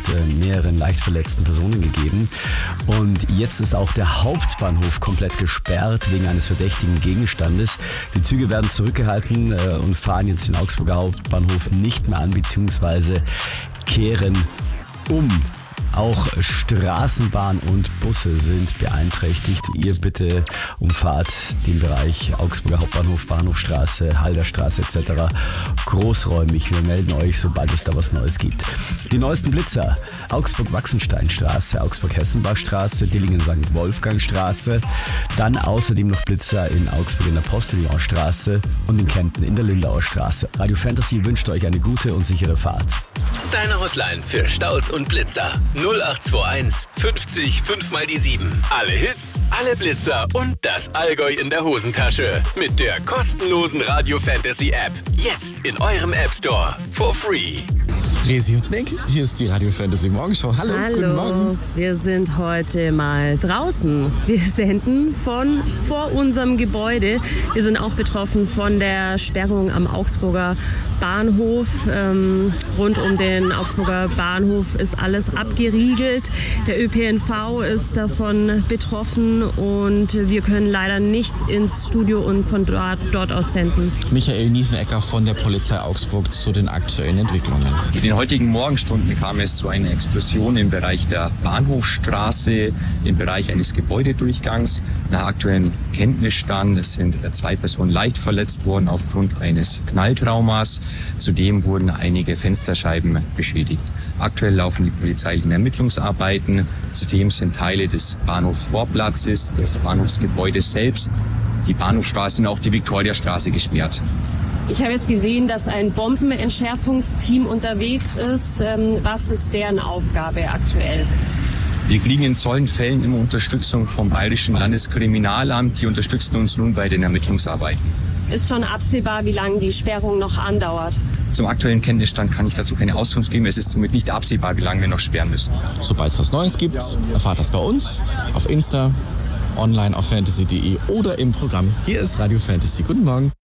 mehreren leicht verletzten Personen gegeben. Und jetzt ist auch der Hauptbahnhof komplett gesperrt wegen eines verdächtigen Gegenstandes. Die Züge werden zurückgehalten und fahren jetzt den Augsburger Hauptbahnhof nicht mehr an, beziehungsweise kehren um. Auch Straßenbahn und Busse sind beeinträchtigt. Ihr bitte umfahrt den Bereich Augsburger Hauptbahnhof, Bahnhofstraße, Halderstraße etc. großräumig. Wir melden euch, sobald es da was Neues gibt. Die neuesten Blitzer: Augsburg-Wachsensteinstraße, Augsburg-Hessenbachstraße, Dillingen-St. Wolfgangstraße. Dann außerdem noch Blitzer in Augsburg in der Postillonstraße und in Kempten in der Lindauer Straße. Radio Fantasy wünscht euch eine gute und sichere Fahrt. Deine Hotline für Staus und Blitzer. 0821 50 5 mal die 7. Alle Hits, alle Blitzer und das Allgäu in der Hosentasche. Mit der kostenlosen Radio Fantasy App. Jetzt in eurem App Store. For free. Resi und Nick, hier ist die Radio Fantasy Morgenshow. Hallo, guten Morgen. Wir sind heute mal draußen. Wir senden von vor unserem Gebäude. Wir sind auch betroffen von der Sperrung am Augsburger Bahnhof. Rund um den Augsburger Bahnhof ist alles abgeriegelt. Der ÖPNV ist davon betroffen und wir können leider nicht ins Studio und von dort aus senden. Michael Niefenecker von der Polizei Augsburg zu den aktuellen Entwicklungen. In den heutigen Morgenstunden kam es zu einer Explosion im Bereich der Bahnhofstraße, im Bereich eines Gebäudedurchgangs. Nach aktuellem Kenntnisstand sind 2 Personen leicht verletzt worden aufgrund eines Knalltraumas. Zudem wurden einige Fensterscheiben beschädigt. Aktuell laufen die polizeilichen Ermittlungsarbeiten. Zudem sind Teile des Bahnhofsvorplatzes, des Bahnhofsgebäudes selbst, die Bahnhofstraße und auch die Viktoriastraße gesperrt. Ich habe jetzt gesehen, dass ein Bombenentschärfungsteam unterwegs ist. Was ist deren Aufgabe aktuell? Wir kriegen in solchen Fällen immer Unterstützung vom Bayerischen Landeskriminalamt. Die unterstützen uns nun bei den Ermittlungsarbeiten. Ist schon absehbar, wie lange die Sperrung noch andauert? Zum aktuellen Kenntnisstand kann ich dazu keine Auskunft geben. Es ist somit nicht absehbar, wie lange wir noch sperren müssen. Sobald es was Neues gibt, erfahrt das bei uns, auf Insta, online auf fantasy.de oder im Programm. Hier ist Radio Fantasy. Guten Morgen.